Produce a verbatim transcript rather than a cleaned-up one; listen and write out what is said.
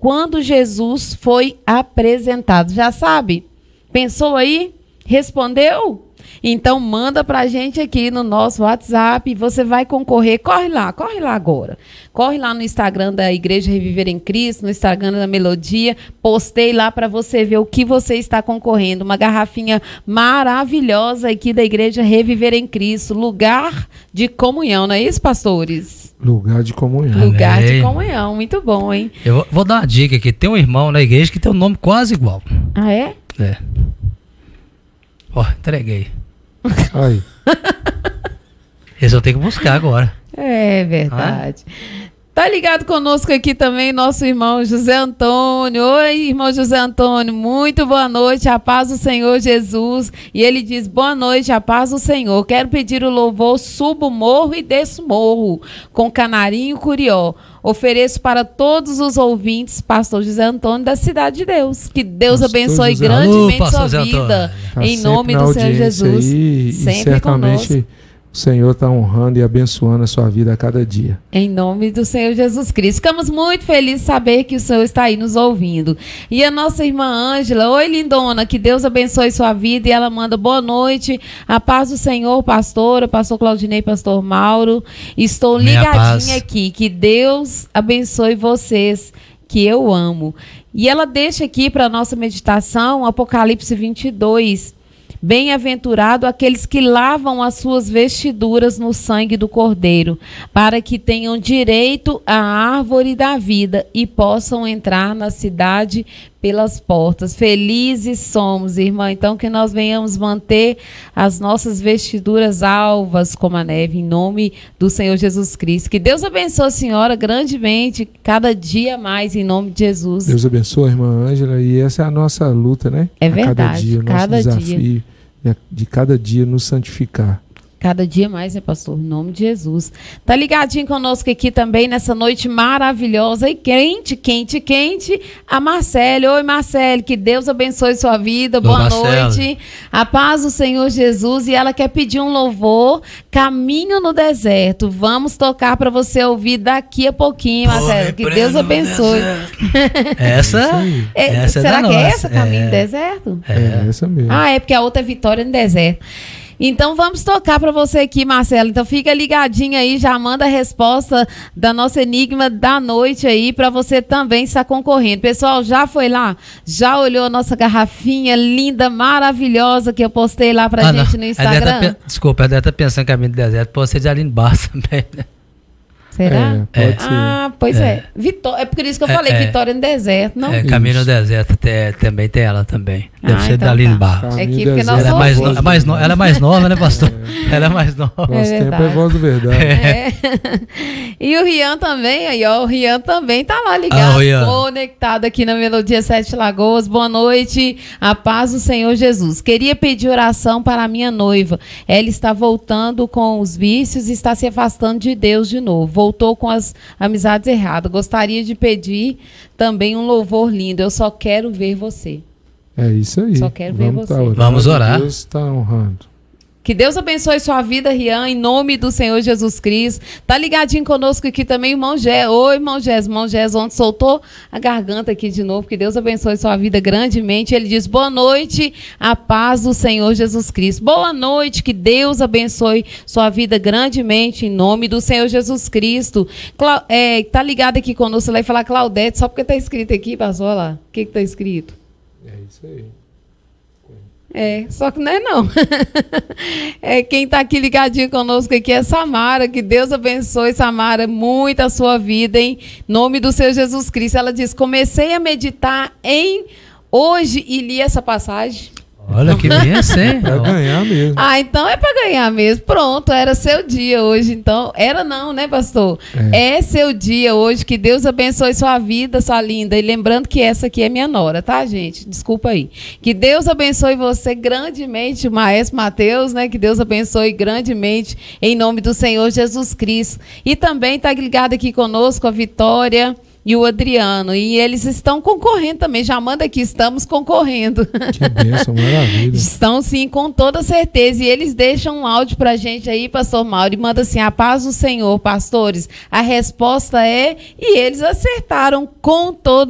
quando Jesus foi apresentado. Já sabe? Pensou aí? Respondeu? Então manda pra gente aqui no nosso WhatsApp, você vai concorrer, corre lá, corre lá agora. Corre lá no Instagram da Igreja Reviver em Cristo, no Instagram da Melodia, postei lá para você ver o que você está concorrendo. Uma garrafinha maravilhosa aqui da Igreja Reviver em Cristo, lugar de comunhão, não é isso, pastores? Lugar de comunhão. Lugar Amém. de comunhão, muito bom, hein? Eu vou, vou dar uma dica aqui, tem um irmão na igreja que tem um nome quase igual. Ah, é? É. Ó, entreguei. Aí. Esse eu tenho que buscar agora. É verdade. Tá ligado conosco aqui também nosso irmão José Antônio. Oi, irmão José Antônio, muito boa noite, a paz do Senhor Jesus. E ele diz, boa noite, a paz do Senhor. Quero pedir o louvor, subo o morro e desço o morro, com Canarinho Curió. Ofereço para todos os ouvintes, pastor José Antônio, da Cidade de Deus. Que Deus Pastor abençoe José. grandemente Alô, sua pastor José vida. Tá Em sempre nome na do Senhor audiência Jesus. aí, e Sempre certamente conosco. o Senhor está honrando e abençoando a sua vida a cada dia. Em nome do Senhor Jesus Cristo. Ficamos muito felizes de saber que o Senhor está aí nos ouvindo. E a nossa irmã Ângela, oi lindona, que Deus abençoe sua vida. E ela manda boa noite, a paz do Senhor, pastora, pastor Claudinei, pastor Mauro. Estou Minha ligadinha paz. aqui, que Deus abençoe vocês, que eu amo. E ela deixa aqui para a nossa meditação, Apocalipse vinte e dois. Bem-aventurado aqueles que lavam as suas vestiduras no sangue do Cordeiro, para que tenham direito à árvore da vida e possam entrar na cidade pelas portas. Felizes somos, irmã, então que nós venhamos manter as nossas vestiduras alvas como a neve, em nome do Senhor Jesus Cristo. Que Deus abençoe a senhora grandemente, cada dia mais, em nome de Jesus. Deus abençoe, irmã Ângela, e essa é a nossa luta, né? É A cada verdade, dia, o nosso cada desafio dia. de- de cada dia nos santificar. Cada dia mais, né, pastor? Em nome de Jesus. Tá ligadinho conosco aqui também nessa noite maravilhosa e quente, quente, quente, a Marcele. Oi, Marcele, que Deus abençoe sua vida. Oi, Boa Marcele. noite. A paz do Senhor Jesus. E ela quer pedir um louvor, Caminho no Deserto. Vamos tocar para você ouvir daqui a pouquinho, Marcele. Que Deus abençoe. Essa, É, essa é será da que é nossa. essa, Caminho É. no Deserto? É, essa mesmo. Ah, é porque a outra é Vitória no Deserto. Então vamos tocar para você aqui, Marcelo. Então fica ligadinho aí, já manda a resposta da nossa enigma da noite aí para você também estar concorrendo. Pessoal, já foi lá? Já olhou a nossa garrafinha linda, maravilhosa que eu postei lá pra Ah, gente não. no Ela deve Instagram? tá pe- Desculpa, ela deve estar pensando em caminho do deserto. Pode ser de Aline Barça também, né? Será? É, pode ser. Ah, pois é. É. Vitó- é por isso que eu É, falei, é. Vitória no Deserto, não? É, caminho no Isso. deserto te- também tem ela também. Deve Ah, ser então da Aline tá. Barça. É aqui Caminho porque nós Ela é somos- mais, voz no, do mais no- verdade. ela é mais nova, né, pastor? Ela é mais nova. Nosso É tempo é verdade. voz do verdade. É. E o Rian também, aí, ó, o Rian também tá lá ligado, Ah, o Rian. conectado aqui na Melodia Sete Lagoas. Boa noite, a paz do Senhor Jesus. Queria pedir oração para a minha noiva. Ela está voltando com os vícios e está se afastando de Deus de novo. Voltou com as amizades erradas. Gostaria de pedir também um louvor lindo. Eu só quero ver você. É isso aí. Só quero ver Vamos você. tá orando. Vamos orar. Deus está honrando. Que Deus abençoe sua vida, Rian, em nome do Senhor Jesus Cristo. Tá ligadinho conosco aqui também, irmão Gé. Oi, irmão Gé. Irmão Gé, ontem soltou a garganta aqui de novo. Que Deus abençoe sua vida grandemente. Ele diz, boa noite, a paz do Senhor Jesus Cristo. Boa noite, que Deus abençoe sua vida grandemente, em nome do Senhor Jesus Cristo. Cla é, tá ligado aqui conosco, você vai falar Claudete, só porque tá escrito aqui, passou olha lá. O que que tá escrito? É isso aí. É, só que não é não. É, quem está aqui ligadinho conosco aqui é Samara, que Deus abençoe, Samara, muito a sua vida, em nome do Senhor Jesus Cristo. Ela diz, comecei a meditar em hoje e li essa passagem. Olha que benção, hein? Para ganhar mesmo. Ah, então é para ganhar mesmo. Pronto, era seu dia hoje. Então, era não, né, pastor? É. é seu dia hoje. Que Deus abençoe sua vida, sua linda. E lembrando que essa aqui é minha nora, tá, gente? Desculpa aí. Que Deus abençoe você grandemente, o maestro Mateus, né? Que Deus abençoe grandemente em nome do Senhor Jesus Cristo. E também tá ligado aqui conosco a Vitória e o Adriano, e eles estão concorrendo também, já manda aqui, estamos concorrendo. Que bênção, maravilha. Estão sim, com toda certeza, e eles deixam um áudio pra gente aí, pastor Mauro, e manda assim, a paz do Senhor, pastores, a resposta é, e eles acertaram com toda